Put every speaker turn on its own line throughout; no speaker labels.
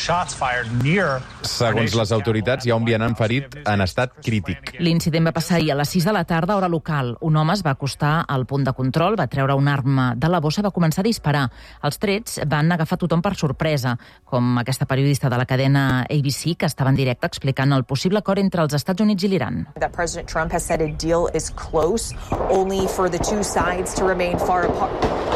Segons les autoritats, hi ha un vianant ferit en estat crític.
L'incident va passar ahir a les 6 de la tarda, hora local. Un home es va acostar al punt de control, va treure una arma de la bossa i va començar a disparar. Els trets van agafar tothom per sorpresa, com aquesta periodista de la cadena ABC, que estava en directe explicant el possible acord entre els Estats Units i l'Iran.
That President Trump has said a deal is close, only for the two sides to remain far apart.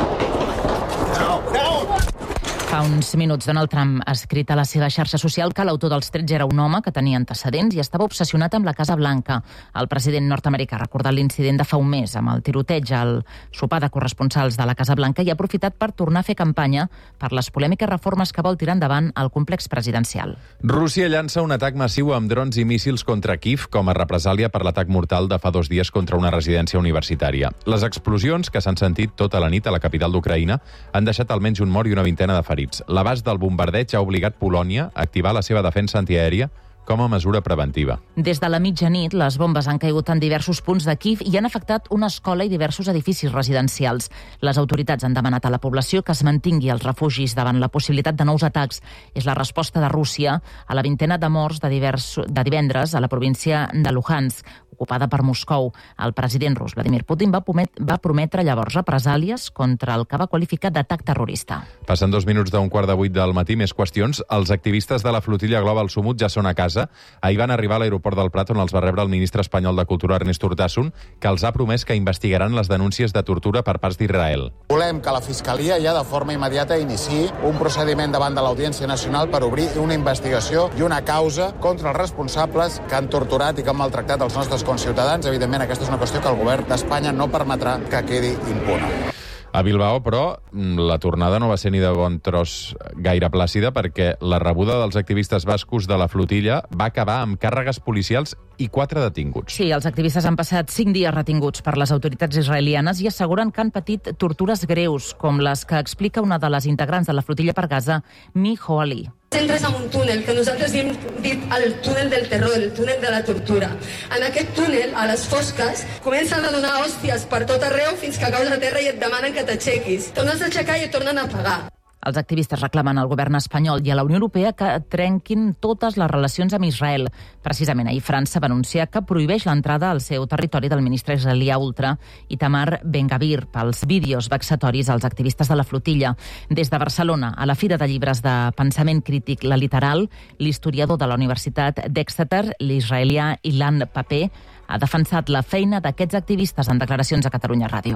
Fa uns minuts, Donald Trump ha escrit a la seva xarxa social que l'autor dels trets era un home que tenia antecedents i estava obsessionat amb la Casa Blanca. El president nord-americà ha recordat l'incident de fa un mes amb el tiroteig al sopar de corresponsals de la Casa Blanca i ha aprofitat per tornar a fer campanya per les polèmiques reformes que vol tirar endavant al complex presidencial.
Rússia llança un atac massiu amb drons i míssils contra Kiev com a represàlia per l'atac mortal de fa 2 dies contra una residència universitària. Les explosions, que s'han sentit tota la nit a la capital d'Ucraïna, han deixat almenys un mort i una vintena de ferits. L'abast del bombardeig ha obligat Polònia a activar la seva defensa antiaèria com a mesura preventiva.
Des de la mitjanit, les bombes han caigut en diversos punts de Kiev i han afectat una escola i diversos edificis residencials. Les autoritats han demanat a la població que es mantingui als refugis davant la possibilitat de nous atacs. És la resposta de Rússia a la vintena de morts de divendres a la província de Luhansk, ocupada per Moscou. El president rus, Vladimir Putin, va prometre llavors represàlies contra el que va qualificar d'atac terrorista.
Passen 2 minuts d'un 7:15 del matí, més qüestions. Els activistes de la flotilla Global Sumut ja són a casa. Ahir van arribar a l'aeroport del Prat, on els va rebre el ministre espanyol de Cultura, Ernest Urtasun, que els ha promès que investigaran les denúncies de tortura per parts d'Israel.
Volem que la Fiscalia ja de forma immediata iniciï un procediment davant de l'Audiència Nacional per obrir una investigació i una causa contra els responsables que han torturat i que han maltractat els nostres conciutadans. Evidentment, aquesta és una qüestió que el govern d'Espanya no permetrà que quedi impune.
A Bilbao, però, la tornada no va ser ni de bon tros gaire plàcida perquè la rebuda dels activistes bascos de la flotilla va acabar amb càrregues policials i 4 detinguts.
Sí, els activistes han passat 5 dies retinguts per les autoritats israelianes i asseguren que han patit tortures greus, com les que explica una de les integrants de la flotilla per Gaza, Mi Hoali.
Entres en un túnel que nosaltres hem dit el túnel del terror, el túnel de la tortura. En aquest túnel, a les fosques, comencen a donar hòsties per tot arreu fins que caus a terra i et demanen que t'aixequis. Tornes a aixecar i et tornen a pagar.
Els activistes reclamen al govern espanyol i a la Unió Europea que trenquin totes les relacions amb Israel. Precisament ahir França va anunciar que prohibeix l'entrada al seu territori del ministre israelià ultra Itamar Ben-Gvir pels vídeos vexatoris als activistes de la flotilla. Des de Barcelona, a la Fira de Llibres de Pensament Crític La Literal, l'historiador de la Universitat d'Exeter, l'israelià Ilan Pappé, ha defensat la feina d'aquests activistes en declaracions a Catalunya Ràdio.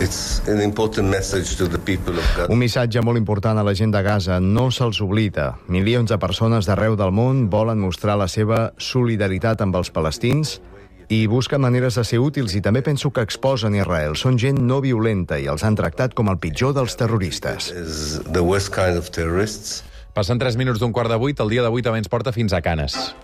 Un missatge molt important a la gent de Gaza. No se'ls oblida. Milions de persones d'arreu del món volen mostrar la seva solidaritat amb els palestins i busquen maneres de ser útils i també penso que exposen Israel. Són gent no violenta i els han tractat com el pitjor dels terroristes.
Passen 3 minuts d'un 7:15. El dia d'avui també ens porta fins a Canes.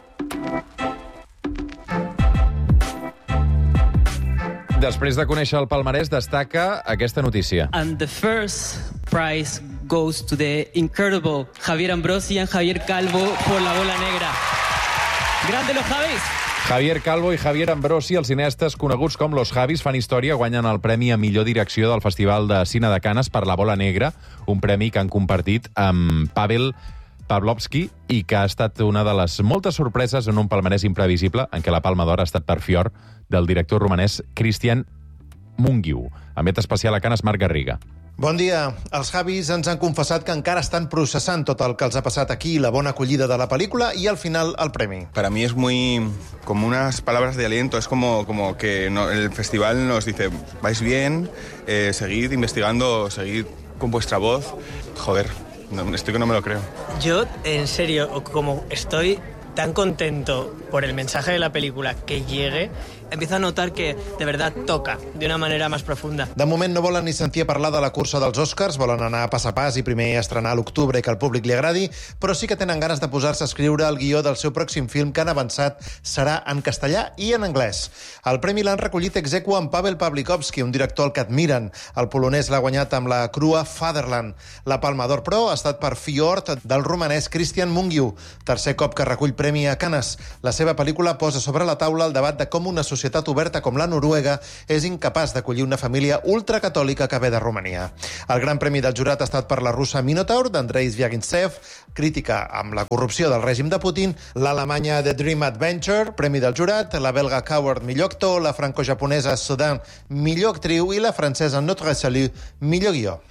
Després de conèixer el palmarès, destaca aquesta notícia.
And the first prize goes to the incredible Javier Ambrosi and Javier Calvo por La Bola Negra. ¡Grande los Javis!
Javier Calvo i Javier Ambrosi, els cineastes coneguts com Los Javis, fan història, guanyen el Premi a Millor Direcció del Festival de Cine de Canes per La Bola Negra, un premi que han compartit amb Pavel Pavlovsky i que ha estat una de les moltes sorpreses en un palmarès imprevisible en què la Palma d'Or ha estat per Fior del director romanès Cristian Mungiu. Emet especial a Canes, Marc Garriga.
Bon dia. Els Javis ens han confessat que encara estan processant tot el que els ha passat aquí, la bona acollida de la pel·lícula i al final el premi.
Para mí es muy como unas palabras de aliento, es como que el festival nos dice, vais bien, seguid investigando, seguid con vuestra voz. Joder, estoy que no me lo creo.
Yo, en serio, como estoy tan contento por el mensaje de la película que llegue, empiezo a notar que de verdad toca de una manera más profunda.
De moment no volen ni sentir a parlar de la cursa dels Oscars, volen anar pas a pas i primer estrenar a l'octubre i que al públic li agradi, però sí que tenen ganes de posar-se a escriure el guió del seu pròxim film que han avançat serà en castellà i en anglès. El premi l'han recollit ex aequo amb Pavel Pawlikowski, un director al que admiren. El polonès l'ha guanyat amb la crua Fatherland. La Palma d'Or, però, ha estat per Fjord del romanès Cristian Mungiu, tercer cop que recull premi a Canes. La seva pel·lícula posa sobre la taula el debat de com una societat societat oberta com la Noruega és incapaç d'acollir una família ultracatòlica que ve de Romania. El Gran Premi del Jurat ha estat per la russa Minotaur, d'Andrei Zvyagintsev, crítica amb la corrupció del règim de Putin, l'alemanya The Dream Adventure, Premi del Jurat, la belga Coward, millor actor, la franco-japonesa Sudan, millor actriu, i la francesa Notre Salut, millor guió.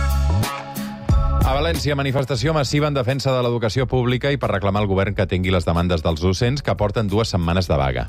A València, manifestació massiva en defensa de l'educació pública i per reclamar al govern que atengui les demandes dels docents que porten 2 setmanes de vaga.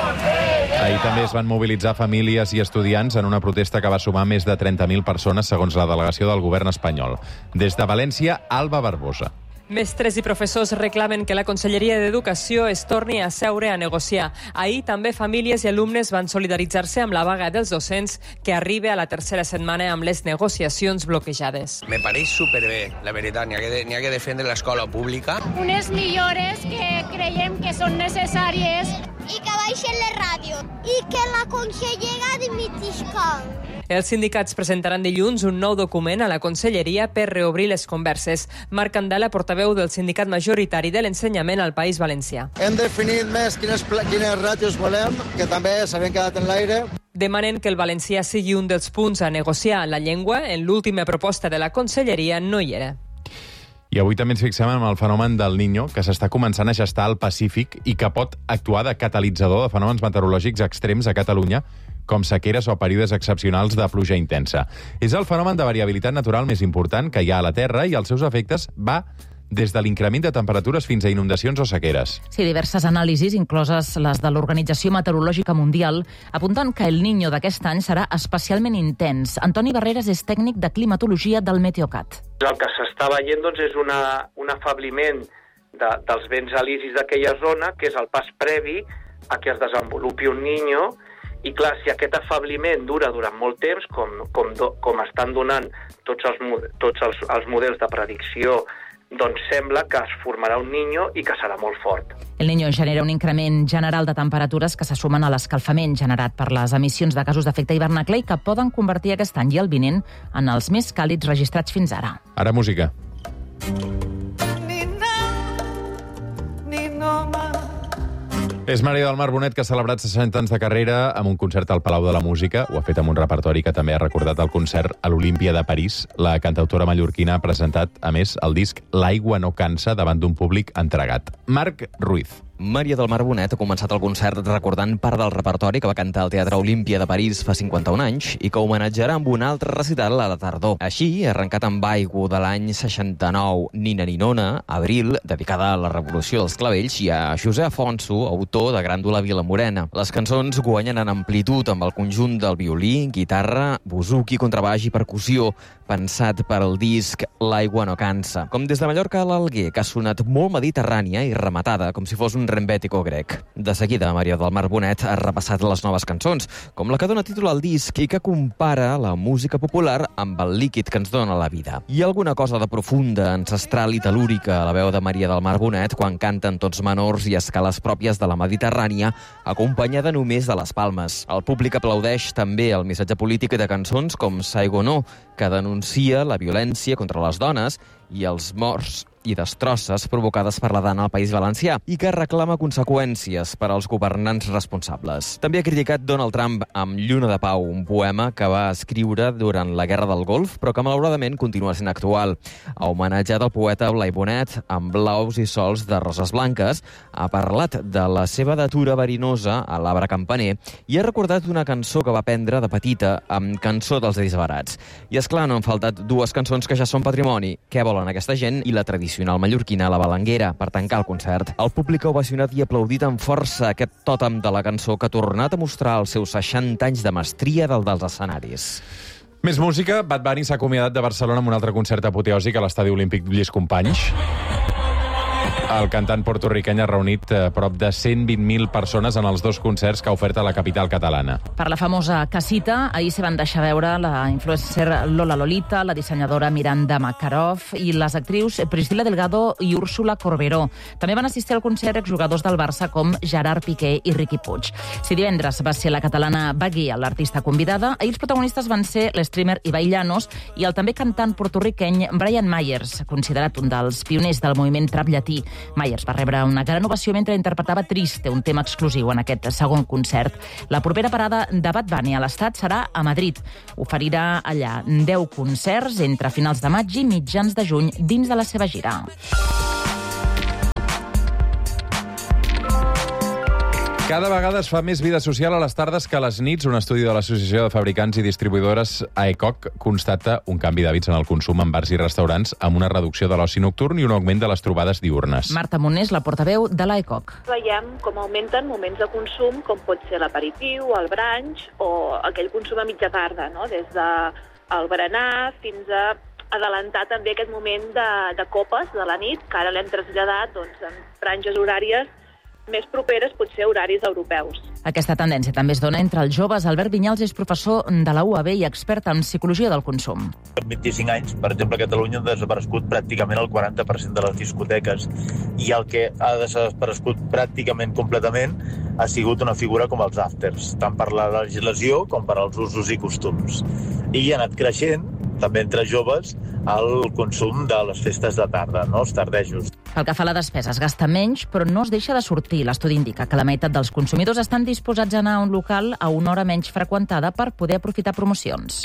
Ahir també es van mobilitzar famílies i estudiants en una protesta que va sumar més de 30.000 persones, segons la delegació del govern espanyol. Des de València, Alba Barbosa.
Mestres i professors reclamen que la Conselleria d'Educació es torni a seure a negociar. Ahir també famílies i alumnes van solidaritzar-se amb la vaga dels docents que arriba a la tercera setmana amb les negociacions bloquejades.
Me pareix superbé, la veritat. N'hi ha que defendre l'escola pública.
Unes millores que creiem que són necessàries i que baixen la ràdio i que la consellera dimitixca.
Els sindicats presentaran dilluns un nou document a la Conselleria per reobrir les converses. Marc Candela, portaveu del sindicat majoritari de l'ensenyament al País Valencià.
Hem definit més quines ràtios volem, que també s'havien quedat en l'aire.
Demanen que el valencià sigui un dels punts a negociar. La llengua, en l'última proposta de la Conselleria, no hi era.
I avui també ens fixem en el fenomen del Niño, que s'està començant a gestar al Pacífic i que pot actuar de catalitzador de fenòmens meteorològics extrems a Catalunya, com sequeres o períodes excepcionals de pluja intensa. És el fenomen de variabilitat natural més important que hi ha a la Terra i els seus efectes va des de l'increment de temperatures fins a inundacions o sequeres.
Sí, diverses anàlisis, incloses les de l'Organització Meteorològica Mundial, apunten que el Niño d'aquest any serà especialment intens. Antoni Barreras és tècnic de climatologia del Meteocat.
El que s'està veient és un afebliment dels vents alisis d'aquella zona, que és el pas previ a que es desenvolupi un Niño. I clar, si aquest afabliment dura durant molt temps, com estan donant tots els models de predicció, doncs sembla que es formarà un Niño i que serà molt fort.
El Niño genera un increment general de temperatures que se sumen a l'escalfament generat per les emissions de gasos d'efecte hivernacle i que poden convertir aquest any i el vinent en els més càlids registrats fins ara.
Ara música. És Maria del Mar Bonet, que ha celebrat 60 anys de carrera amb un concert al Palau de la Música. Ho ha fet amb un repertori que també ha recordat el concert a l'Olímpia de París. La cantautora mallorquina ha presentat, a més, el disc L'aigua no cansa davant d'un públic entregat. Marc Ruiz.
Maria del Mar Bonet ha començat el concert recordant part del repertori que va cantar al Teatre Olímpia de París fa 51 anys i que homenatjarà amb un altre recital a la tardor. Així, ha arrencat amb Aigua de l'any 69, Nina Ninona, Abril, dedicada a la Revolució dels Clavells, i a José Afonso, autor de Gràndula Vilamorena. Les cançons guanyen en amplitud amb el conjunt del violí, guitarra, buzuki, contrabaix i percussió, pensat per al disc L'aigua no cansa. Com des de Mallorca a l'Alguer, que ha sonat molt mediterrània i rematada, com si fos un rembètico grec. De seguida, Maria del Mar Bonet ha repassat les noves cançons, com la que dona títol al disc i que compara la música popular amb el líquid que ens dona la vida. Hi ha alguna cosa de profunda, ancestral i telúrica a la veu de Maria del Mar Bonet quan canten tons menors i escales pròpies de la Mediterrània, acompanyada només de les palmes. El públic aplaudeix també el missatge polític de cançons com Saigonó, que denuncia la violència contra les dones i els morts i destrosses provocades per la dana al País Valencià i que reclama conseqüències per als governants responsables. També ha criticat Donald Trump amb Lluna de Pau, un poema que va escriure durant la Guerra del Golf, però que malauradament continua sent actual. Ha homenatjat el poeta Blai Bonet amb Blaus i sols de roses blanques, ha parlat de la seva datura verinosa a l'arbre campaner i ha recordat una cançó que va aprendre de petita amb Cançó dels Disbarats. I és clar, no han faltat dues cançons que ja són patrimoni, Què volen aquesta gent i la tradicional mallorquina La Balanguera, per tancar el concert. El públic ha ovacionat i aplaudit amb força aquest tòtem de la cançó que ha tornat a mostrar els seus 60 anys de mestria dels escenaris.
Més música. Bad Bunny s'ha acomiadat de Barcelona amb un altre concert apoteòsic a l'Estadi Olímpic Lluís Companys. El cantant porto-riqueny ha reunit prop de 120.000 persones en els dos concerts que ha ofert a la capital catalana.
Per la famosa casita, ahir s'hi van deixar veure la influencer Lola Lolita, la dissenyadora Miranda Makarov i les actrius Priscila Delgado i Úrsula Corberó. També van assistir al concert exjugadors del Barça com Gerard Piqué i Riqui Puig. Si divendres va ser la catalana Baguia l'artista convidada, ahir els protagonistes van ser l'streamer Ibai Llanos i el també cantant porto-riqueny Brian Myers, considerat un dels pioners del moviment trap llatí. Myers va rebre una gran ovació mentre interpretava Triste, un tema exclusiu en aquest segon concert. La propera parada de Bad Bunny a l'estat serà a Madrid. Oferirà allà 10 concerts entre finals de maig i mitjans de juny dins de la seva gira.
Cada vegada es fa més vida social a les tardes que a les nits. Un estudi de l'Associació de Fabricants i Distribuïdores AECOC constata un canvi d'hàbits en el consum en bars i restaurants amb una reducció de l'oci nocturn i un augment de les trobades diurnes.
Marta Monés, la portaveu de l'AECOC.
Veiem com augmenten moments de consum, com pot ser l'aperitiu, el brunch o aquell consum a mitja tarda, no? Des del berenar fins a adelantar també aquest moment de copes de la nit, que ara l'hem traslladat en franges horàries més properes, potser horaris europeus.
Aquesta tendència també es dona entre els joves. Albert Vinyals és professor de la UAB i expert en psicologia del consum.
En 25 anys, per exemple, a Catalunya ha desaparegut pràcticament el 40% de les discoteques i el que ha desaparegut pràcticament completament ha sigut una figura com els afters, tant per la legislació com per als usos i costums. I ha anat creixent, també entre joves, el consum de les festes de tarda, no? Els tardejos.
Pel que fa a la despesa, es gasta menys, però no es deixa de sortir. L'estudi indica que la meitat dels consumidors estan disposats a anar a un local a una hora menys freqüentada per poder aprofitar promocions.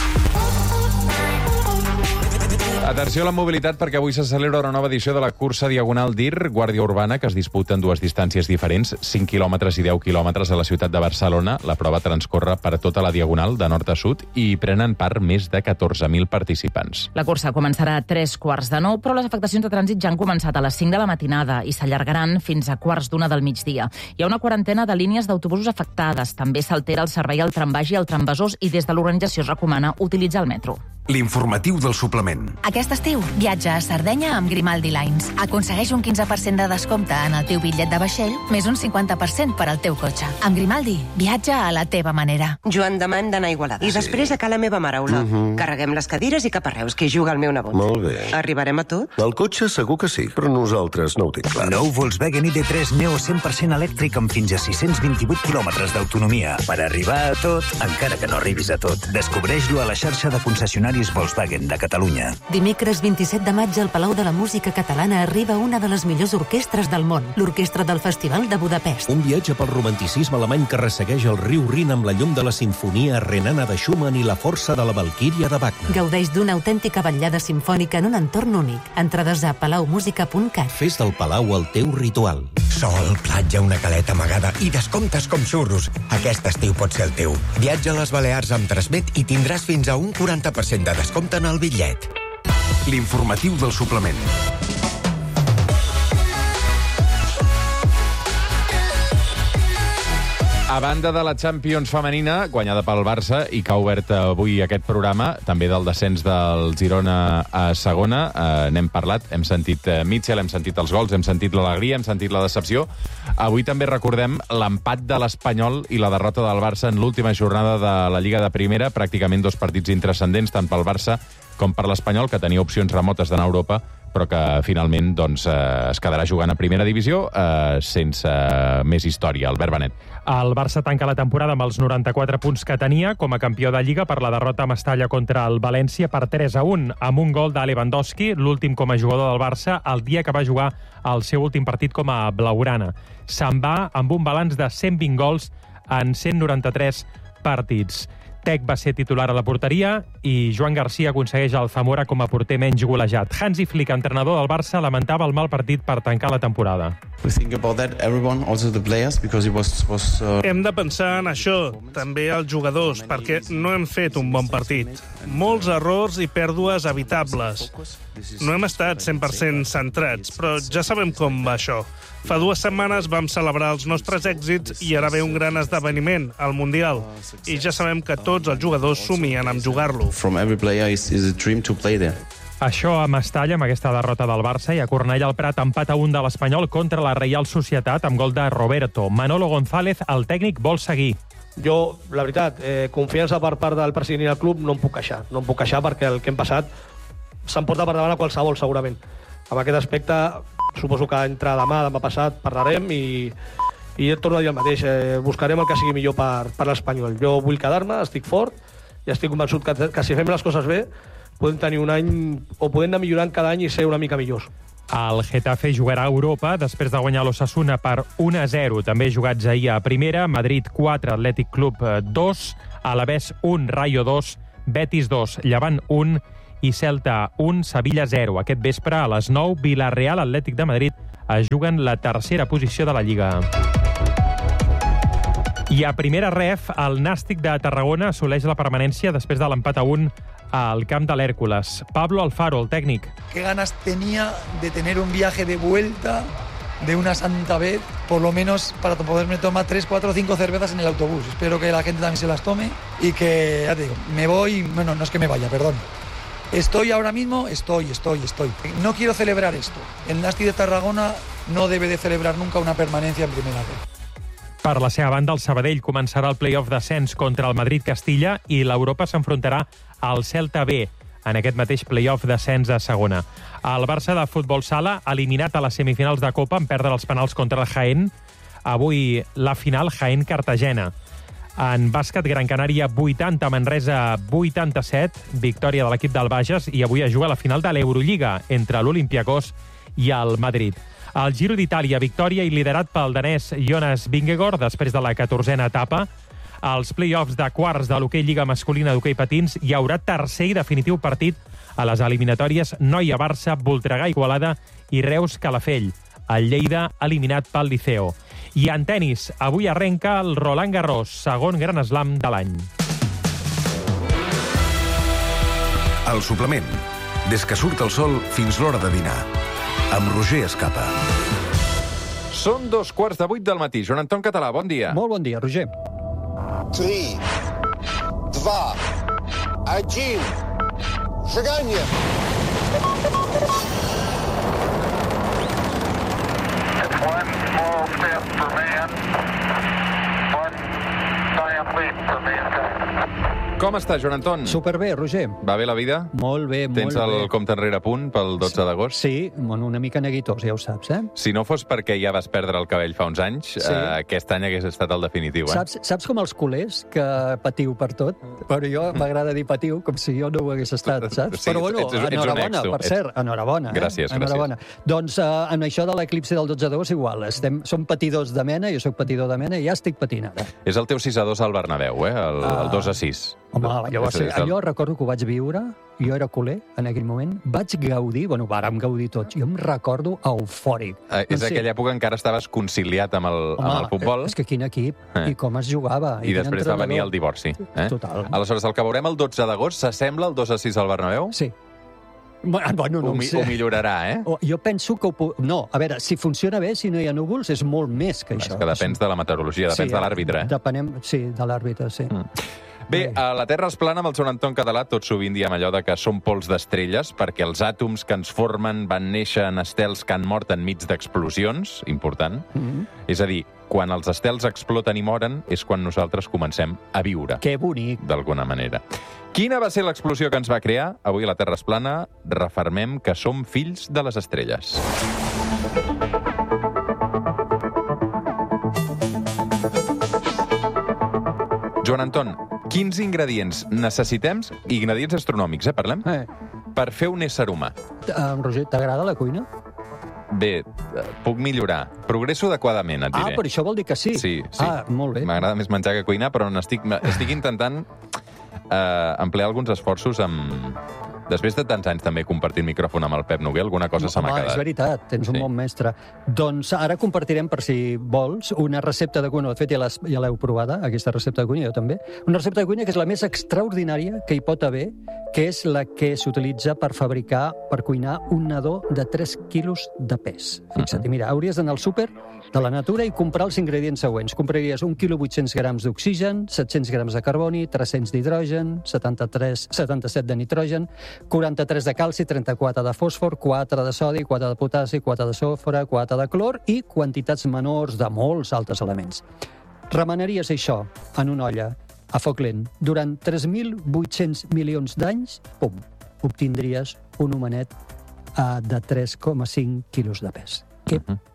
Atenció a la mobilitat, perquè avui se celebra una nova edició de la cursa Diagonal DIR, Guàrdia Urbana, que es disputa en dues distàncies diferents, 5 quilòmetres i 10 quilòmetres a la ciutat de Barcelona. La prova transcorre per tota la Diagonal, de nord a sud, i prenen part més de 14.000 participants.
La cursa començarà a 3:45, però les afectacions de trànsit ja han començat a les 5 de la matinada i s'allargaran fins a 1:15 del migdia. Hi ha una quarantena de línies d'autobusos afectades. També s'altera el servei al trambaix i al trambesòs i des de l'organització es recomana utilitzar el metro.
L'informatiu del suplement.
Aquest estiu, viatja a Sardenya amb Grimaldi Lines. Aconsegueix un 15% de descompte en el teu bitllet de vaixell, més un 50% per al teu cotxe. Amb Grimaldi, viatja a la teva manera.
Joan, demà hem d'anar a Igualada. I després a ca la meva mare, Olà. Carreguem les cadires i cap a Reus, que hi juga el meu nebot.
Molt bé.
Arribarem a tot?
El cotxe segur que sí, però nosaltres no ho tinc clar.
Nou Volkswagen ID3 Neo 100% elèctric amb fins a 628 quilòmetres d'autonomia. Per arribar a tot, encara que no arribis a tot. Descobreix-lo a la xarxa de concessionaris Volkswagen de Catalunya.
Dimecres 27 de maig al Palau de la Música Catalana arriba una de les millors orquestres del món, l'Orquestra del Festival de Budapest.
Un viatge pel romanticisme alemany que ressegueix el riu Rin amb la llum de la sinfonia renana de Schumann i la força de la Valquíria de Wagner.
Gaudeix d'una autèntica vetllada simfònica en un entorn únic. Entrades a palaumusica.cat.
Fes del Palau el teu ritual.
Sol, platja, una caleta amagada i descomptes com xurros. Aquest estiu pot ser el teu. Viatja a les Balears amb Transmet i tindràs fins a un 40% de descompte en el bitllet.
L'informatiu del suplement.
A banda de la Champions femenina, guanyada pel Barça i que ha obert avui aquest programa, també del descens del Girona a segona, n'hem parlat, hem sentit Mitchell, hem sentit els gols, hem sentit l'alegria, hem sentit la decepció. Avui també recordem l'empat de l'Espanyol i la derrota del Barça en l'última jornada de la Lliga de Primera, pràcticament dos partits intranscendents, tant pel Barça com per l'Espanyol, que tenia opcions remotes d'anar a Europa, però que finalment es quedarà jugant a primera divisió sense més història. Albert Benet.
El Barça tanca la temporada amb els 94 punts que tenia com a campió de Lliga per la derrota a Mestalla contra el València per 3-1, amb un gol de Lewandowski, l'últim com a jugador del Barça, el dia que va jugar el seu últim partit com a blaugrana. Se'n va amb un balanç de 120 gols en 193 partits. Tec va ser titular a la porteria i Joan Garcia aconsegueix el Zamora com a porter menys golejat. Hansi Flick, entrenador del Barça, lamentava el mal partit per tancar la temporada.
Hem de pensar en això, també els jugadors, perquè no hem fet un bon partit. Molts errors i pèrdues evitables. No hem estat 100% centrats, però ja sabem com va això. Fa 2 setmanes vam celebrar els nostres èxits i ara ve un gran esdeveniment, el Mundial. I ja sabem que tots els jugadors somien amb jugar-lo.
Això a Mestalla, amb aquesta derrota del Barça, i a Cornellà al Prat, empat a 1 de l'Espanyol contra la Reial Societat amb gol de Roberto. Manolo González, el tècnic, vol seguir.
Jo, la veritat, confiança per part del president i del club no em puc queixar. No em puc queixar perquè el que hem passat se'n porta per davant a qualsevol, segurament. Amb aquest aspecte, suposo que entre demà passat, parlarem i torno a dir el mateix. Buscarem el que sigui millor per l'Espanyol. Jo vull quedar-me, estic fort i estic convençut que si fem les coses bé podem tenir un any o podem anar millorant cada any i ser una mica millors.
El Getafe jugarà a Europa després de guanyar l'Osasuna per 1-0. També jugats ahir a primera. Madrid 4, Atlètic Club 2, Alavés 1, Rayo 2, Betis 2, Llevant 1 i Celta 1, Sevilla 0. Aquest vespre, a les 9, Villarreal, Atlètic de Madrid es juguen la tercera posició de la Lliga. I a primera ref, el Nàstic de Tarragona assoleix la permanència després de l'empat a 1 al camp de l'Hèrcules. Pablo Alfaro, el tècnic.
Qué ganas tenía de tener un viaje de vuelta de una santa vez, por lo menos para poderme tomar 3, 4 o 5 cervezas en el autobús. Espero que la gente también se las tome y que, ya te digo, me voy, bueno, no es que me vaya, perdón. Estoy ahora mismo, estoy. No quiero celebrar esto. El Nàstic de Tarragona no debe de celebrar nunca una permanencia en primera red.
Per la seva banda, el Sabadell començarà el play-off d'ascens contra el Madrid-Castilla i l'Europa s'enfrontarà al Celta B en aquest mateix play-off d'ascens a segona. El Barça de futbol sala, eliminat a les semifinals de Copa en perdre els penals contra el Jaén. Avui la final Jaén-Cartagena. En bàsquet, Gran Canària 80, Manresa 87, victòria de l'equip del Bages, i avui es juga la final de l'Eurolliga entre l'Olympiakos i el Madrid. El Giro d'Itàlia, victòria i liderat pel danès Jonas Vingegaard després de la 14a etapa. Als play-offs de quarts de l'hoquei Lliga Masculina d'hoquei patins hi haurà tercer i definitiu partit a les eliminatòries Noia-Barça, Voltregà-Igualada i Reus-Calafell. El Lleida eliminat pel Liceo. I en tenis, avui arrenca el Roland Garros, segon Gran Slam de l'any.
El suplement. Des que surt el sol fins l'hora de dinar. Amb Roger Escapa.
Són 2:15 del matí. Joan Anton Català, bon dia.
Molt bon dia, Roger.
3, 2, 1, seganya!
It's one small step for man, one giant leap for mankind.
Com estàs, Joan Anton?
Superbé, Roger.
Va bé la vida?
Molt bé, molt bé.
Tens el compte enrere a punt pel 12 d'agost?
Sí, una mica neguitós, ja ho saps, eh?
Si no fos perquè ja vas perdre el cabell fa uns anys, aquest any hagués estat el definitiu, eh?
Saps com els culers, que patiu per tot? Però jo m'agrada dir patiu, com si jo no ho hagués estat, saps?
Sí,
però bueno, enhorabona, per cert, enhorabona.
Gràcies,
enhorabona. Doncs en això de l'eclipsi del 12 d'agost, igual, som patidors de mena, jo soc patidor de mena i ja estic patint ara.
És el teu 6-2 al Bernabéu, eh? El 2-6.
Home, allò recordo que ho vaig viure, jo era culer en aquell moment, vaig gaudir, vàrem gaudir tots, jo em recordo eufòric.
És aquella època encara estaves conciliat amb el futbol.
És que quin equip, i com es jugava.
I després va venir el divorci.
Total.
Aleshores, el que veurem el 12 d'agost s'assembla al 2-6 al Bernabéu?
Sí. Bueno, no ho sé.
Ho millorarà, eh?
Jo penso que no, a veure, si funciona bé, si no hi ha núvols, és molt més que això.
És que depèn de la meteorologia, depèn de l'àrbitre, eh?
Sí, de l'àrbitre, sí.
Bé, a la Terra es plana, amb el Joan Anton Català, tot sovint diem allò de que som pols d'estrelles, perquè els àtoms que ens formen van néixer en estels que han mort enmig d'explosions, important. És a dir, quan els estels exploten i moren és quan nosaltres comencem a viure.
Que bonic.
D'alguna manera. Quina va ser l'explosió que ens va crear? Avui a la Terra es plana refermem que som fills de les estrelles. Joan Anton, quins ingredients necessitem, ingredients astronòmics, parlem, per fer un ésser humà?
Roger, t'agrada la cuina?
Bé, puc millorar. Progresso adequadament, et diré.
Ah, però això vol dir que sí?
Sí.
Molt bé.
M'agrada més menjar que cuinar, però estic intentant emplear alguns esforços amb... Després de tants anys també compartint micròfon amb el Pep Noguer, alguna cosa se m'ha quedat.
És veritat, tens un bon mestre. Doncs ara compartirem, per si vols, una recepta de cuina. De fet, ja l'heu provada, aquesta recepta de cuina, jo també. Una recepta de cuina que és la més extraordinària que hi pot haver, que és la que s'utilitza per cuinar un nadó de 3 quilos de pes. Fixa't, mira, hauries d'anar al súper de la natura i comprar els ingredients següents. Compraries 1 quilo 800 grams d'oxigen, 700 grams de carboni, 300 d'hidrogen, 77 de nitrogen, 43 de calci, 34 de fòsfor, 4 de sodi, 4 de potassi, 4 de sofre, 4 de clor i quantitats menors de molts altres elements. Remenaries això en una olla a foc lent durant 3.800 milions d'anys, pum, obtindries un homenet de 3,5 quilos de pes. Que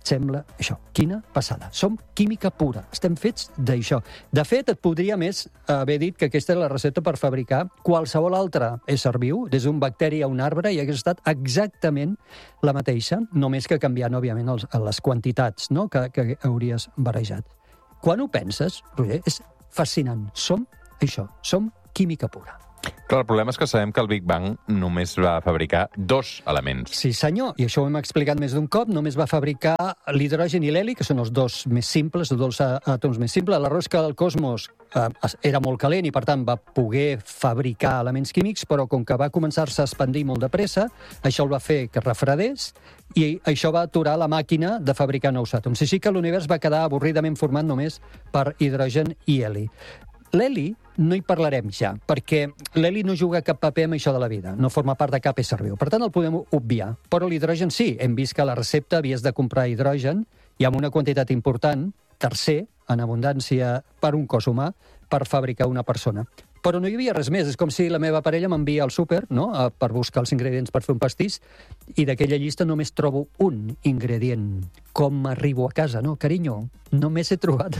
sembla això. Quina passada. Som química pura. Estem fets d'això. De fet, et podria més haver dit que aquesta és la recepta per fabricar qualsevol altre ésser viu, des d'un bacteri a un arbre, i hagués estat exactament la mateixa, només que canviant, òbviament, les quantitats, no?, que hauries barrejat. Quan ho penses, Roger, és fascinant. Som això. Som química pura.
Clar, el problema és que sabem que el Big Bang només va fabricar 2 elements.
Sí, senyor, i això ho hem explicat més d'un cop. Només va fabricar l'hidrogen i l'heli, que són els dos més simples, els dos àtoms més simples. L'error és que el cosmos era molt calent i, per tant, va poder fabricar elements químics, però com que va començar-se a expandir molt de pressa, això el va fer que refredés i això va aturar la màquina de fabricar nous àtoms. Així que l'univers va quedar avorridament format només per hidrogen i heli. L'heli no hi parlarem ja, perquè l'heli no juga cap paper en això de la vida, no forma part de cap ésser viu. Per tant, el podem obviar. Però l'hidrogen sí. Hem vist que a la recepta havies de comprar hidrogen i amb una quantitat important, tercer, en abundància per un cos humà, per fabricar una persona. Però no hi havia res més. És com si la meva parella m'envia al súper, no?, per buscar els ingredients per fer un pastís, i d'aquella llista només trobo un ingredient. Com arribo a casa, no? Carinyo, només he trobat.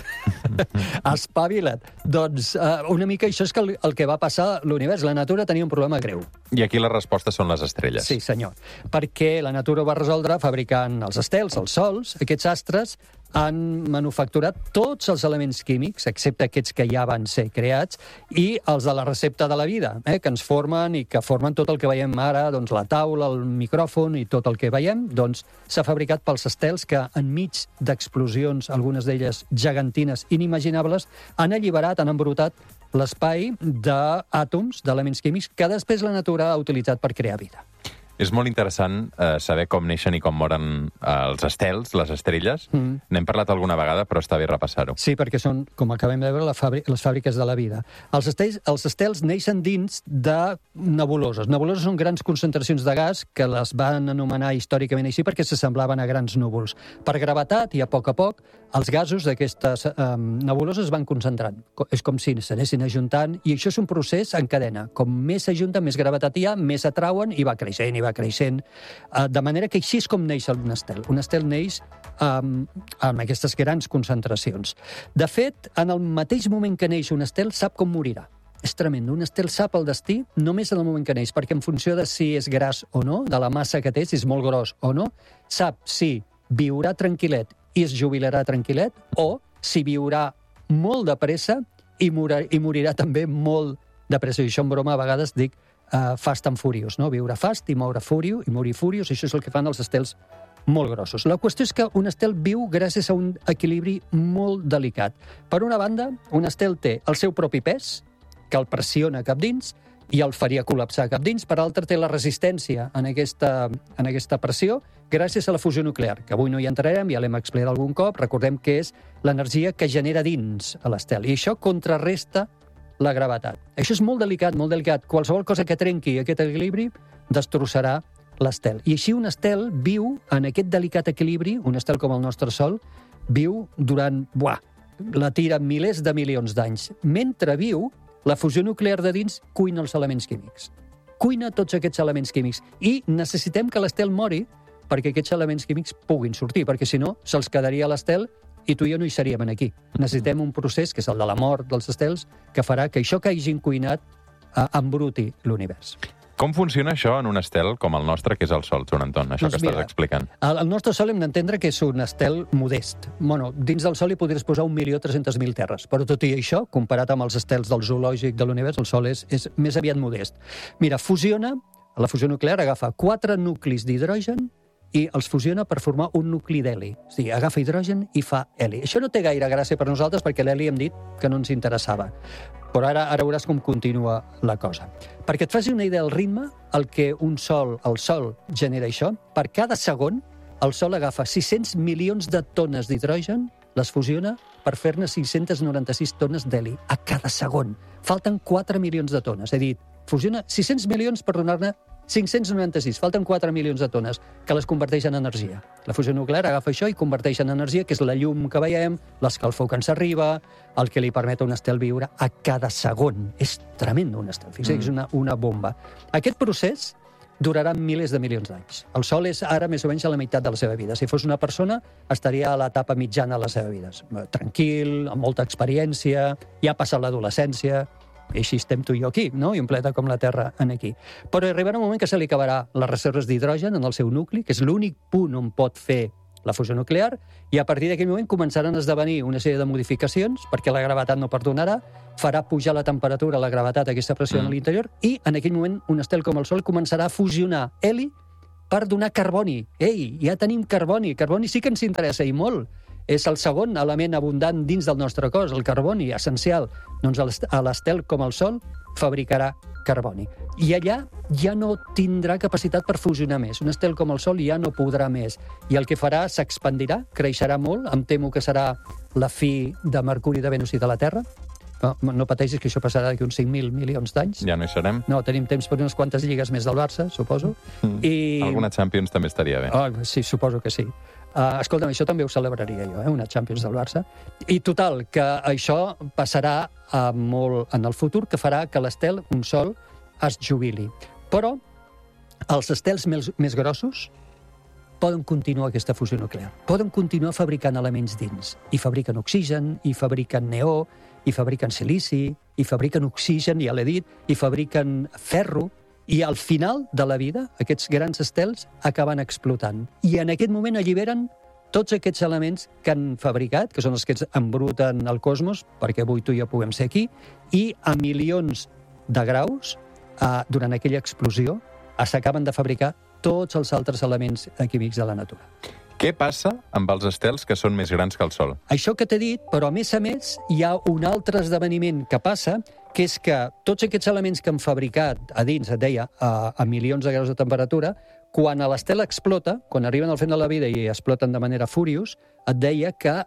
Espavila't. Doncs una mica això és que el que va passar a l'univers. La natura tenia un problema greu.
I aquí la resposta són les estrelles.
Sí, senyor. Perquè la natura ho va resoldre fabricant els estels, els sols. Aquests astres han manufacturat tots els elements químics, excepte aquests que ja van ser creats, i els de la recepta de la vida, que ens formen i que formen tot el que veiem ara, doncs la taula, el micròfon i tot el que veiem, doncs s'ha fabricat pels estels que enmig d'explosions, algunes d'elles gegantines, inimaginables, han alliberat, han embrutat l'espai d'àtoms, d'elements químics, que després la natura ha utilitzat per crear vida.
És molt interessant saber com neixen i com moren els estels, les estrelles. N'hem parlat alguna vegada, però està bé repassar-ho.
Sí, perquè són, com acabem de veure, les fàbriques de la vida. Els estels neixen dins de nebuloses. Nebuloses són grans concentracions de gas que les van anomenar històricament així perquè s'assemblaven a grans núvols. Per gravetat i a poc, els gasos d'aquestes nebuloses es van concentrant. És com si s'anessin ajuntant, i això és un procés en cadena. Com més s'ajunten, més gravetat hi ha, més atrauen i va creixent i va creixent. De manera que així és com neix un estel. Un estel neix amb aquestes grans concentracions. De fet, en el mateix moment que neix un estel, sap com morirà. És tremendo. Un estel sap el destí només en el moment que neix, perquè en funció de si és gras o no, de la massa que té, si és molt gros o no, sap si viurà tranquil·let i es jubilarà tranquil·let, o si viurà molt de pressa i morirà també molt de pressa. I això en broma a vegades dic fast and furious, no? Viure fast i morir furious, això és el que fan els estels molt grossos. La qüestió és que un estel viu gràcies a un equilibri molt delicat. Per una banda, un estel té el seu propi pes, que el pressiona cap dins i el faria col·lapsar cap dins. Per altra, té la resistència en aquesta pressió gràcies a la fusió nuclear, que avui no hi entrarem, ja l'hem explicat algun cop. Recordem que és l'energia que genera dins a l'estel, i això contrarresta la gravetat. Això és molt delicat, molt delicat. Qualsevol cosa que trenqui aquest equilibri destrossarà l'estel. I així un estel viu en aquest delicat equilibri, un estel com el nostre Sol, viu durant, la tira milers de milions d'anys. Mentre viu, la fusió nuclear de dins cuina els elements químics. Cuina tots aquests elements químics. I necessitem que l'estel mori perquè aquests elements químics puguin sortir, perquè si no, se'ls quedaria a l'estel i tu i jo no hi seríem aquí. Necessitem un procés, que és el de la mort dels estels, que farà que això que hagin cuinat embruti l'univers.
Com funciona això en un estel com el nostre, que és el Sol, Joan Anton, això que estàs explicant?
El nostre Sol hem d'entendre que és un estel modest. Bueno, dins del Sol hi podries posar 1.300.000 terres, però tot i això, comparat amb els estels del zoològic de l'univers, el Sol és més aviat modest. Mira, la fusió nuclear agafa 4 nuclis d'hidrogen i els fusiona per formar un nucli d'heli. O sigui, agafa hidrogen i fa heli. Això no té gaire gràcia per nosaltres perquè l'heli hem dit que no ens interessava. Però ara veuràs com continua la cosa. Perquè et faci una idea del ritme, el Sol genera això, per cada segon el Sol agafa 600 milions de tones d'hidrogen, les fusiona per fer-ne 596 tones d'heli a cada segon. Falten 4 milions de tones. He dit, fusiona 600 milions per donar-ne 596, falten 4 milions de tones, que les converteix en energia. La fusió nuclear agafa això i converteix en energia, que és la llum que veiem, l'escalfor que ens arriba, el que li permet a un estel viure a cada segon. És tremendo, un estel. Fixa't, és una bomba. Aquest procés duraran milers de milions d'anys. El Sol és ara més o menys a la meitat de la seva vida. Si fos una persona, estaria a l'etapa mitjana de la seva vida. Tranquil, amb molta experiència, ja ha passat l'adolescència, i així estem tu i jo aquí, no? I un planeta com la Terra en aquí. Però arribarà un moment que se li acabarà les reserves d'hidrogen en el seu nucli, que és l'únic punt on pot fer la fusió nuclear, i a partir d'aquell moment començaran a esdevenir una sèrie de modificacions, perquè la gravetat no perdonarà, farà pujar la temperatura, la gravetat, aquesta pressió a l'interior, i en aquell moment un estel com el Sol començarà a fusionar heli per donar carboni. Ei, ja tenim carboni. Carboni sí que ens interessa, i molt. És el segon element abundant dins del nostre cos, el carboni, essencial. Doncs l'estel com el Sol fabricarà carboni. I allà ja no tindrà capacitat per fusionar més. Un estel com el Sol ja no podrà més. I el que farà s'expandirà, creixerà molt. Em temo que serà la fi de Mercuri, de Venus i de la Terra. No pateixis, que això passarà d'aquí uns 5.000 milions d'anys.
Ja no hi serem.
No, tenim temps per unes quantes lligues més del Barça, suposo.
Alguna Champions també estaria bé.
Sí, suposo que sí. Escolta'm, això també ho celebraria jo, una Champions del Barça. I total, que això passarà molt en el futur, que farà que l'estel, un Sol, es jubili. Però els estels més grossos poden continuar aquesta fusió nuclear. Poden continuar fabricant elements dins. I fabriquen oxigen, i fabriquen neó, i fabriquen silici, i fabriquen oxigen, ja l'he dit, i fabriquen ferro, i al final de la vida, aquests grans estels acaben explotant. I en aquest moment alliberen tots aquests elements que han fabricat, que són els que ens embruten el cosmos, perquè avui tu i jo puguem ser aquí, i a milions de graus, durant aquella explosió, s'acaben de fabricar tots els altres elements químics de la natura.
Què passa amb els estels que són més grans que el Sol?
Això que t'he dit, però a més, hi ha un altre esdeveniment que passa, que és que tots aquests elements que han fabricat a dins, et deia, a milions de graus de temperatura, quan l'estel explota, quan arriben al fem de la vida i exploten de manera furious, et deia que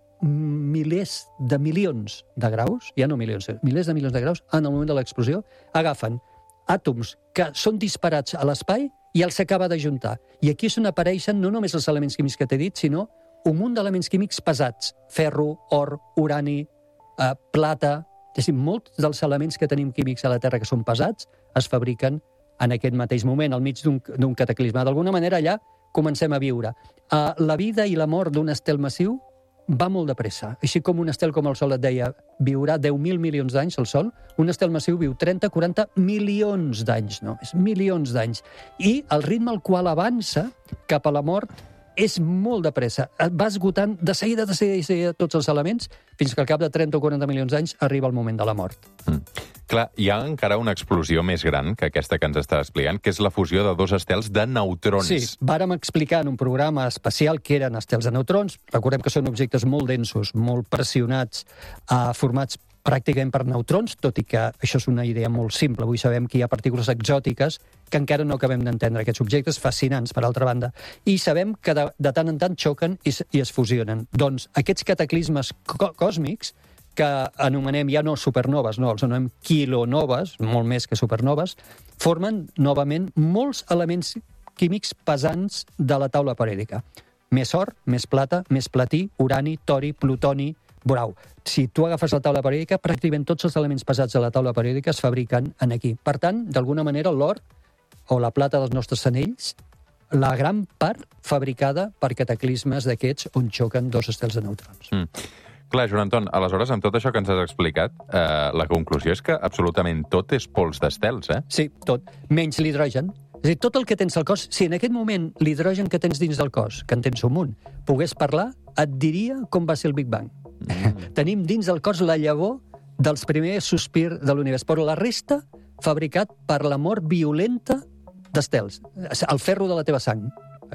milers de milions de graus, ja no milions, milers de milions de graus, en el moment de l'explosió, agafen àtoms que són disparats a l'espai i els s'acaba d'ajuntar. I aquí és on apareixen no només els elements químics que t'he dit, sinó un munt d'elements químics pesats. Ferro, or, urani, plata... És a dir, molts dels elements que tenim químics a la Terra que són pesats es fabriquen en aquest mateix moment, al mig d'un cataclisme. D'alguna manera, allà comencem a viure. La vida i la mort d'un estel massiu va molt de pressa. Així com un estel com el Sol, et deia, viurà 10.000 milions d'anys, el Sol, un estel massiu viu 30-40 milions d'anys, no? És milions d'anys. I el ritme al qual avança cap a la mort és molt de pressa. Va esgotant de seguida tots els elements fins que al cap de 30 o 40 milions d'anys arriba el moment de la mort.
Clar, hi ha encara una explosió més gran que aquesta que ens està explicant, que és la fusió de dos estels de neutrons.
Sí, vàrem explicar en un programa especial que eren estels de neutrons. Recordem que són objectes molt densos, molt pressionats, formats pràcticament per neutrons, tot i que això és una idea molt simple. Avui sabem que hi ha partícules exòtiques que encara no acabem d'entendre, aquests objectes fascinants, per altra banda. I sabem que de tant en tant xoquen i es fusionen. Doncs aquests cataclismes còsmics, que anomenem ja no supernoves, no, els anomenem quilonoves, molt més que supernoves, formen novament molts elements químics pesants de la taula periòdica. Més or, més plata, més platí, urani, tori, plutoni, borau. Si tu agafes la taula periòdica, pràcticament tots els elements pesats de la taula periòdica es fabriquen aquí. Per tant, d'alguna manera, l'or o la plata dels nostres anells, la gran part fabricada per cataclismes d'aquests on xoquen dos estels de neutrons.
Clar, Joan Anton, aleshores, amb tot això que ens has explicat, la conclusió és que absolutament tot és pols d'estels, eh?
Sí, tot. Menys l'hidrogen. És a dir, tot el que tens al cos, si en aquest moment l'hidrogen que tens dins del cos, que en tens un munt, pogués parlar, et diria com va ser el Big Bang. Tenim dins del cos la llavor dels primers sospirs de l'univers, però la resta fabricat per la mort violenta d'estels. El ferro de la teva sang.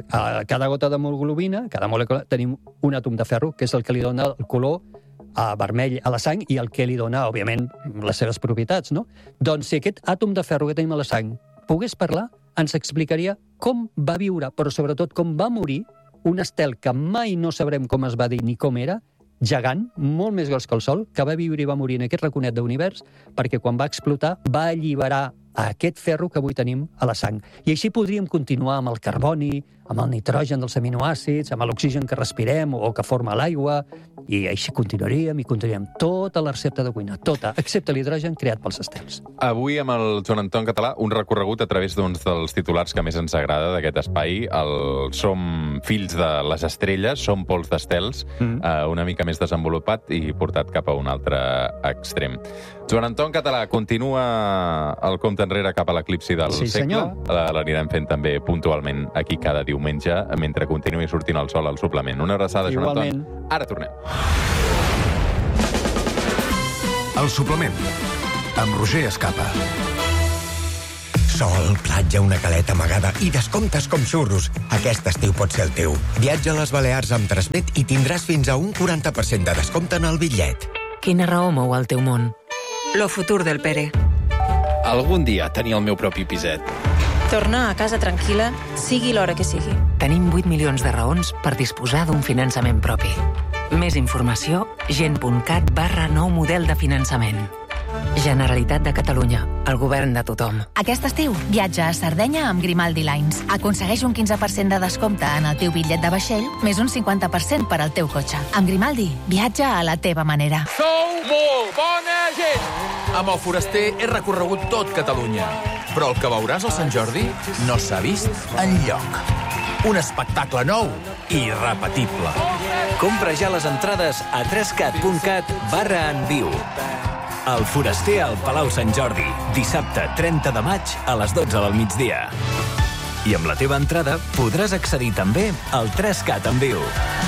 A cada gota d'hemoglobina, cada molècula, tenim un àtom de ferro, que és el que li dona el color vermell a la sang i el que li dona, òbviament, les seves propietats, no? Doncs si aquest àtom de ferro que tenim a la sang pogués parlar, ens explicaria com va viure, però sobretot com va morir un estel que mai no sabrem com es va dir ni com era, gegant, molt més gros que el Sol, que va viure i va morir en aquest raconet d'univers, perquè quan va explotar va alliberar a aquest ferro que avui tenim a la sang. I així podríem continuar amb el carboni, amb el nitrogen dels aminoàcids, amb l'oxigen que respirem o que forma l'aigua, i així continuaríem i continuaríem tota la recepta de cuina, tota, excepte l'hidrogen creat pels estels.
Avui, amb el Joan Anton Català, un recorregut a través d'uns dels titulars que més ens agrada d'aquest espai. Som fills de les estrelles, som pols d'estels, una mica més desenvolupat i portat cap a un altre extrem. Joan Anton Català, continua el compte enrere cap a l'eclipsi del segle. L'anirem fent també puntualment aquí cada diumenge, mentre continuï sortint el sol al suplement. Una abraçada, Joan Anton. Ara tornem.
El suplement, amb Roger Escapa.
Sol, platja, una caleta amagada i descomptes com xurros. Aquest estiu pot ser el teu. Viatja a les Balears amb Transmet i tindràs fins a un 40% de descompte en el bitllet.
Quina raó mou el teu món?
Lo futur del Pere.
Algun dia tenir el meu propi piset.
Tornar a casa tranquil·la, sigui l'hora que sigui.
Tenim 8 milions de raons per disposar d'un finançament propi. Més informació, gent.cat/nou model de finançament. Generalitat de Catalunya, el govern de tothom.
Aquest estiu, viatja a Sardenya amb Grimaldi Lines. Aconsegueix un 15% de descompte en el teu bitllet de vaixell, més un 50% per al teu cotxe. Amb Grimaldi, viatja a la teva manera.
Sou molt bona gent! Amb el Foraster he recorregut tot Catalunya. Però el que veuràs al Sant Jordi no s'ha vist enlloc. Un espectacle nou i irrepetible.
Compra ja les entrades a 3cat.cat/enviu. El Foraster al Palau Sant Jordi, dissabte 30 de maig a les 12 del migdia. I amb la teva entrada podràs accedir també al 3Cat en viu.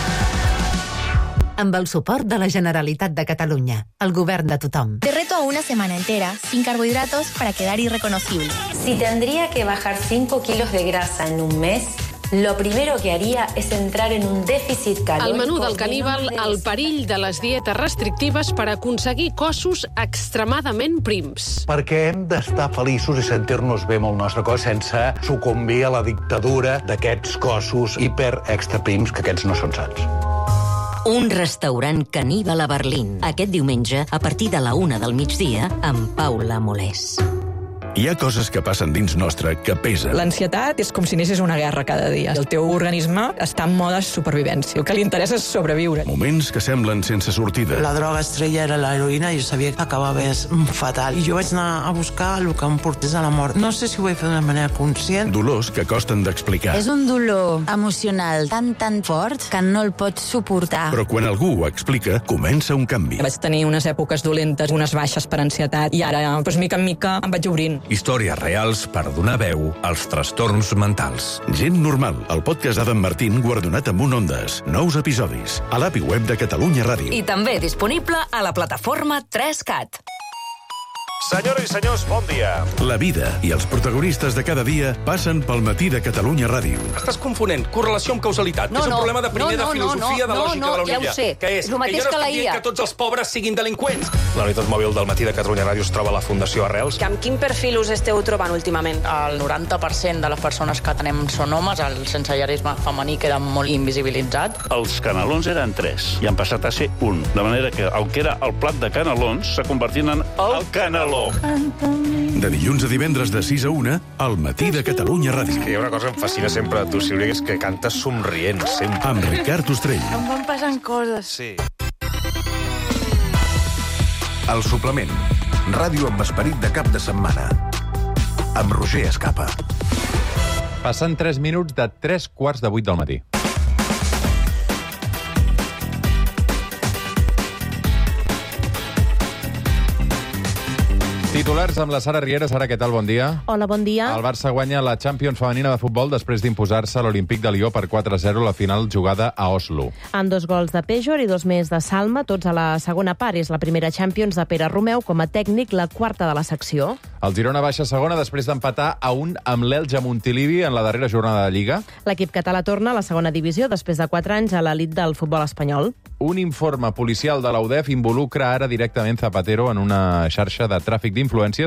Amb el suport de la Generalitat de Catalunya, el govern de tothom.
Te reto a una semana entera, sin carbohidratos, para quedar irreconocible.
Si tendría que bajar 5 kilos de grasa en un mes, lo primero que haría es entrar en un déficit calórico.
El menú del caníbal, el perill de les dietes restrictives per aconseguir cossos extremadament prims.
Perquè hem d'estar feliços i sentir-nos bé amb el nostre cos sense sucumbir a la dictadura d'aquests cossos hiper extra prims, que aquests no són sants.
Un restaurant caníbal a Berlín. Aquest diumenge, a partir de la 1 del migdia, amb Paula Molés.
Hi ha coses que passen dins nostre que pesen.
L'ansietat és com si anessis a una guerra cada dia. El teu organisme està en mode supervivència. El que li interessa és sobreviure.
Moments que semblen sense sortida.
La droga estrella era l'heroïna i jo sabia que acabava fatal. I jo vaig anar a buscar el que em portés a la mort. No sé si ho vaig fer d'una manera conscient.
Dolors que costen d'explicar.
És un dolor emocional tan fort que no el pots suportar.
Però quan algú ho explica, comença un canvi.
Vaig tenir unes èpoques dolentes, unes baixes per ansietat, i ara, mica en mica, em vaig obrint.
Històries reals per donar veu als trastorns mentals. Gent normal, el podcast d'Adam Martín guardonat amb un Ondes. Nous episodis a l'app i web de Catalunya Ràdio.
I també disponible a la plataforma 3Cat.
Senyores i senyors, bon dia. La vida i els protagonistes de cada dia passen pel matí de Catalunya Ràdio.
Estàs confonent correlació amb causalitat, que és un problema de primer de filosofia de lògica de la
ja ho sé.
Que és
El mateix
que jo no
que la
estic dient
IA.
que tots els pobres siguin delinqüents. La unitat mòbil del matí de Catalunya Ràdio es troba a la Fundació Arrels.
Amb quin perfil us esteu trobant últimament? El 90% de les persones que tenem són homes, el sensellarisme femení queda molt invisibilitzat.
Els canelons eren 3 i han passat a ser 1. De manera que el que era el plat de canelons s'ha convertit en el caneló.
De dilluns a divendres de 6 a 1, al matí de Catalunya Ràdio.
Hi ha una cosa que em fascina sempre a tu, Sílvia, és que cantes somrient, sempre.
Amb Ricard Ostrell.
Em van passant coses.
Sí.
El suplement. Ràdio amb esperit de cap de setmana. Amb Roger Escapa.
Passen 3 minuts de 3:15 del matí. Titulars amb la Sara Riera. Sara, què tal? Bon dia.
Hola, bon dia.
El Barça guanya la Champions femenina de futbol després d'imposar-se a l'Olímpic de Lió per 4-0 la final jugada a Oslo.
En 2 gols de Péjor i 2 més de Salma, tots a la segona part. És la primera Champions de Pere Romeu com a tècnic, la quarta de la secció.
El Girona baixa segona després d'empatar a 1 amb l'Elx a Montilivi en la darrera jornada de Lliga.
L'equip català torna a la segona divisió després de 4 anys a l'elit del futbol espanyol.
Un informe policial de la UDEF involucra ara directament Zapatero en una xarxa de tràfic d'influències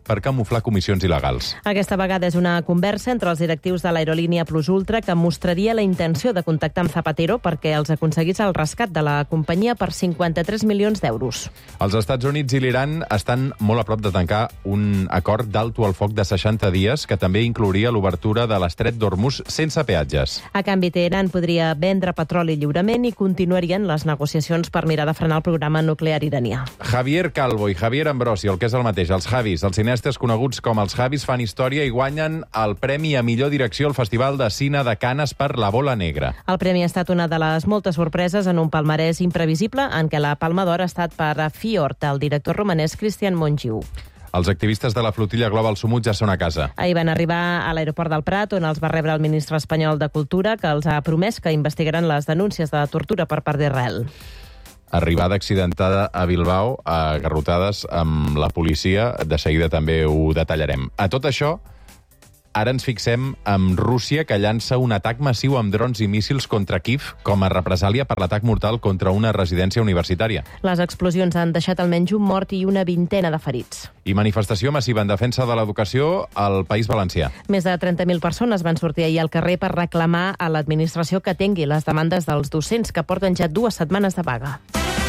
per camuflar comissions il·legals.
Aquesta vegada és una conversa entre els directius de l'aerolínia Plus Ultra que mostraria la intenció de contactar amb Zapatero perquè els aconseguís el rescat de la companyia per 53 milions d'euros.
Els Estats Units i l'Iran estan molt a prop de tancar un acord d'alto al foc de 60 dies que també inclouria l'obertura de l'estret d'Hormuz sense peatges.
A canvi, Teheran podria vendre petroli lliurement i continuarien les negociacions per mirar de frenar el programa nuclear iranià.
Javier Calvo i Javier Ambrosio, el que és el mateix, els Javis, els cineastes coneguts com els Javis, fan història i guanyen el premi a millor direcció al Festival de Cine de Canes per La Bola Negra.
El premi ha estat una de les moltes sorpreses en un palmarès imprevisible en què la Palma d'Or ha estat per Fiort, el director romanès Christian Mongiu.
Els activistes de la flotilla Global Sumut ja són a casa.
Ahir van arribar a l'aeroport del Prat, on els va rebre el ministre espanyol de Cultura, que els ha promès que investigaran les denúncies de tortura per part d'Israel.
Arribada accidentada a Bilbao, a garrotades amb la policia. De seguida també ho detallarem. A tot això, ara ens fixem en Rússia, que llança un atac massiu amb drons i míssils contra Kiev com a represàlia per l'atac mortal contra una residència universitària.
Les explosions han deixat almenys un mort i una vintena de ferits.
I manifestació massiva en defensa de l'educació al País Valencià.
Més de 30.000 persones van sortir ahir al carrer per reclamar a l'administració que atengui les demandes dels docents que porten ja 2 setmanes de vaga.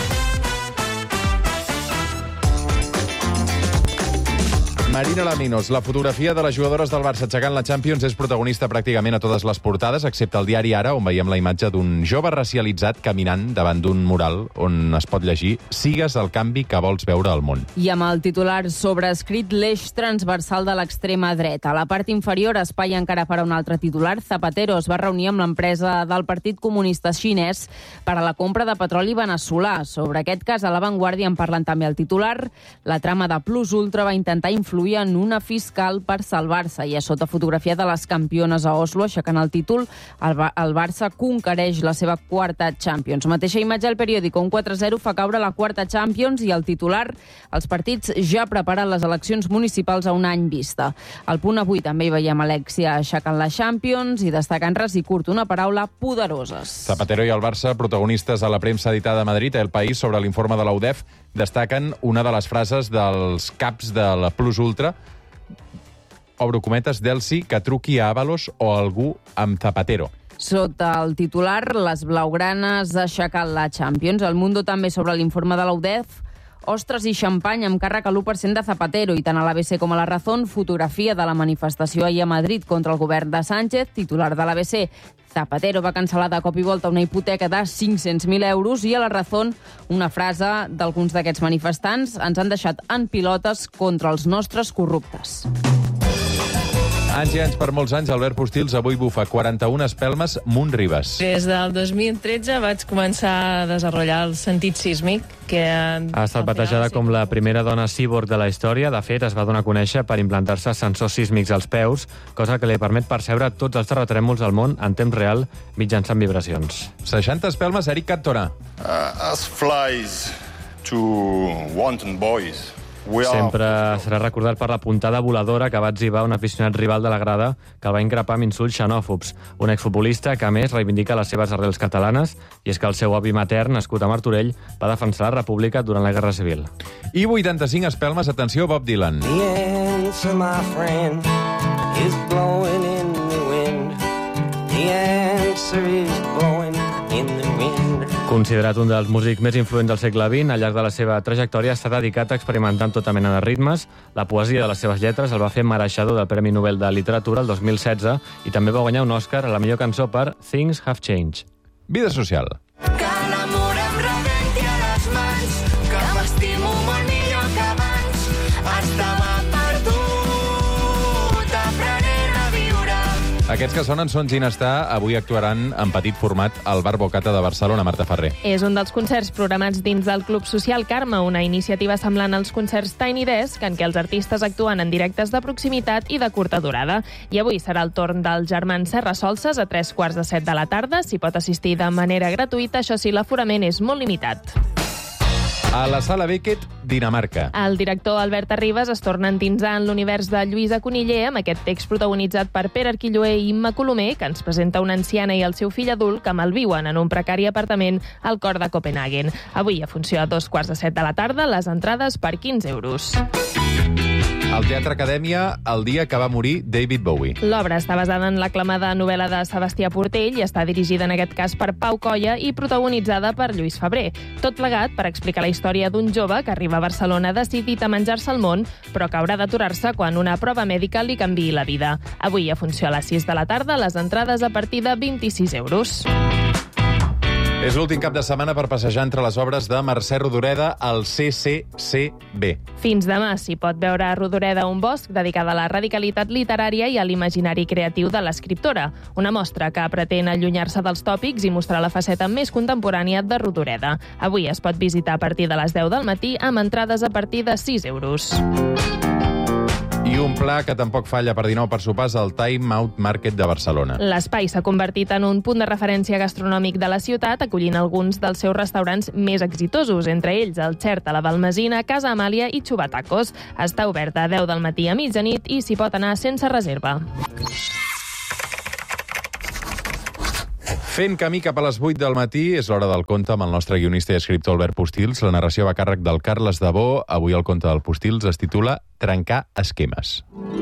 Marina Laminos, la fotografia de les jugadores del Barça aixecant la Champions és protagonista pràcticament a totes les portades, excepte el diari Ara, on veiem la imatge d'un jove racialitzat caminant davant d'un mural on es pot llegir «Sigues el canvi que vols veure al món».
I amb el titular sobreescrit l'eix transversal de l'extrema dreta. A la part inferior, espai encara per a un altre titular, Zapatero es va reunir amb l'empresa del Partit Comunista Xinès per a la compra de petroli veneçolà. Sobre aquest cas, a La Vanguardia en parlen també el titular. La trama de Plus Ultra va intentar influir en una fiscal per salvar-se i a sota fotografia de les campiones a Oslo, aixecant el títol, el Barça conquereix la seva quarta Champions. Mateixa imatge al periòdico, un 4-0 fa caure la quarta Champions i el titular, els partits ja preparen les eleccions municipals a un any vista. Al Punt avui també hi veiem Alexia aixecant la Champions i destacant ras i curt una paraula, poderoses.
Zapatero i el Barça, protagonistes a la premsa editada a Madrid, El País, sobre l'informe de la UDEF, destaquen una de les frases dels caps de la Plus Ultra, obro cometes, d'Elsi, que truqui a Ábalos o a algú amb Zapatero.
Sota el titular, les blaugranes aixecant la Champions. El Mundo també sobre l'informe de la UDEF, ostres i xampany amb càrrec a l'1% de Zapatero, i tant a l'ABC com a la Razón, fotografia de la manifestació ahir a Madrid contra el govern de Sánchez, titular de l'ABC, Zapatero va cancel·lar de cop i volta una hipoteca de 500.000 euros, i a la Razón una frase d'alguns d'aquests manifestants: ens han deixat en pilotes contra els nostres corruptes.
Anys i anys, per molts anys, Albert Postils avui bufa 41 espelmes Munt-Ribes.
Des del 2013 vaig començar a desenvolupar el sentit sísmic, que
ha estat batejada com la primera dona cíborg de la història. De fet, es va donar a conèixer per implantar-se sensors sísmics als peus, cosa que li permet percebre tots els terratrèmols al món en temps real mitjançant vibracions.
60 espelmes, Eric Cantona.
As flies to wanton boys.
Sempre serà recordat per la puntada voladora que va etzibar un aficionat rival de la grada que el va increpar amb insults xenòfobs. Un exfutbolista que, a més, reivindica les seves arrels catalanes, i és que el seu avi matern, nascut a Martorell, va defensar la República durant la Guerra Civil.
I 85 espelmes, atenció, Bob Dylan.
The answer, my friend, is blowing in the wind. The answer is blowing in the wind.
Considerat un dels músics més influents del segle XX, al llarg de la seva trajectòria s'ha dedicat a experimentar amb tota mena de ritmes. La poesia de les seves lletres el va fer mereixedor del Premi Nobel de Literatura el 2016 i també va guanyar un Òscar a la millor cançó per Things Have Changed.
Vida social.
Que l'amor em rebenti a les mans, que m'estimo molt millor que abans. Estava perdut, aprenent a viure.
Aquests que sonen són Ginestar. Avui actuaran en petit format al Bar Bocata de Barcelona, Marta Ferrer.
És un dels concerts programats dins del Club Social Carme, una iniciativa semblant als concerts Tiny Desk, en què els artistes actuen en directes de proximitat i de curta durada. I avui serà el torn dels germans Serra Solses a 3:15 de la tarda. S'hi pot assistir de manera gratuïta, això sí, l'aforament és molt limitat.
A la Sala Beckett, Dinamarca.
El director Albert Arribas es torna a endinsar en l'univers de Lluïsa Coniller amb aquest text protagonitzat per Pere Arquilloé i Imma Colomer, que ens presenta una anciana i el seu fill adult que malviuen en un precari apartament al cor de Copenhagen. Avui, a funció a 2:15 de la tarda, les entrades per 15 euros.
Al Teatre Acadèmia, el dia que va morir David Bowie.
L'obra està basada en l'aclamada novel·la de Sebastià Portell i està dirigida en aquest cas per Pau Colla i protagonitzada per Lluís Febrer. Tot plegat per explicar la història d'un jove que arriba a Barcelona decidit a menjar-se el món, però que haurà d'aturar-se quan una prova mèdica li canviï la vida. Avui, a funció a les 6 de la tarda, les entrades a partir de 26 euros.
És l'últim cap de setmana per passejar entre les obres de Mercè Rodoreda al CCCB.
Fins demà s'hi pot veure a Rodoreda un bosc dedicada a la radicalitat literària i a l'imaginari creatiu de l'escriptora. Una mostra que pretén allunyar-se dels tòpics i mostrar la faceta més contemporània de Rodoreda. Avui es pot visitar a partir de les 10 del matí amb entrades a partir de 6 euros.
I un pla que tampoc falla per dinar per sopars al Time Out Market de Barcelona.
L'espai s'ha convertit en un punt de referència gastronòmic de la ciutat, acollint alguns dels seus restaurants més exitosos, entre ells el Xert a la Balmesina, Casa Amàlia i Xubatacos. Està oberta a 10 del matí a mitjanit i s'hi pot anar sense reserva.
Fent camí cap a les 8 del matí, és l'hora del conte amb el nostre guionista i escriptor Albert Postils. La narració va a càrrec del Carles Dabó. Avui el conte del Postils es titula Trencar esquemes.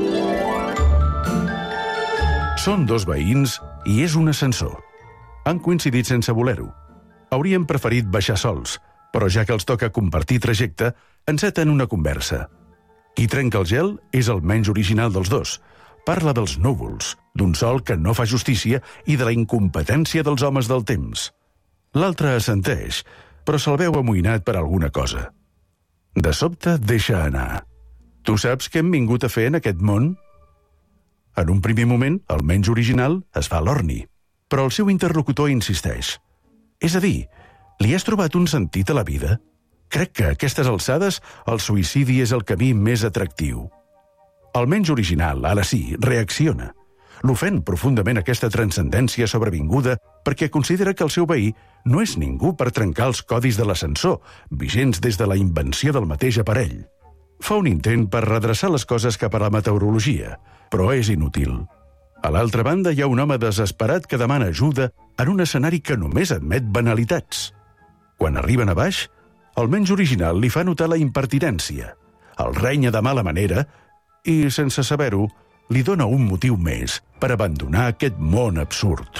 Són dos veïns i és un ascensor. Han coincidit sense voler-ho. Haurien preferit baixar sols, però ja que els toca compartir trajecte, enceten una conversa. Qui trenca el gel és el menys original dels dos. Parla dels núvols, d'un sol que no fa justícia i de la incompetència dels homes del temps. L'altre assenteix, però se'l veu amoïnat per alguna cosa. De sobte deixa anar. Tu saps què hem vingut a fer en aquest món? En un primer moment, el menys original es fa l'orni, però el seu interlocutor insisteix. És a dir, li has trobat un sentit a la vida? Crec que a aquestes alçades el suïcidi és el camí més atractiu. El menys original, ara sí, reacciona. L'ofèn profundament aquesta transcendència sobrevinguda perquè considera que el seu veí no és ningú per trencar els codis de l'ascensor, vigents des de la invenció del mateix aparell. Fa un intent per redreçar les coses cap a la meteorologia, però és inútil. A l'altra banda hi ha un home desesperat que demana ajuda en un escenari que només admet banalitats. Quan arriben a baix, el menys original li fa notar la impertinència, el renya de mala manera i, sense saber-ho, li dona un motiu més per abandonar aquest món absurd.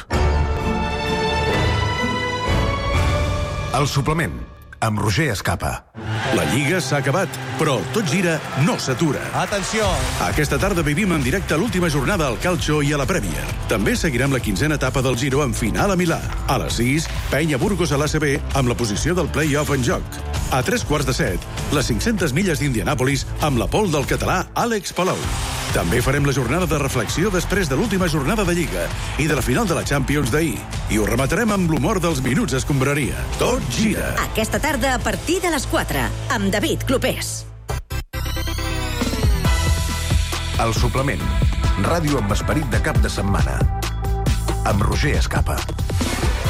El suplement, amb Roger Escapa. La Lliga s'ha acabat, però Tot Gira no s'atura.
Atenció!
Aquesta tarda vivim en directe l'última jornada al Calcio i a la Premier. També seguirem la 15a etapa del Giro en final a Milà. A les 6, Penya Burgos a l'ACB amb la posició del play-off en joc. A 3:15, les 500 milles d'Indianàpolis amb la pole del català Àlex Palou. També farem la jornada de reflexió després de l'última jornada de Lliga i de la final de la Champions d'ahir. I ho rematarem amb l'humor dels minuts escombraria. Tot gira.
Aquesta tarda a partir de les 4, amb David Clopés.
El suplement. Ràdio amb esperit de cap de setmana. Amb Roger Escapa.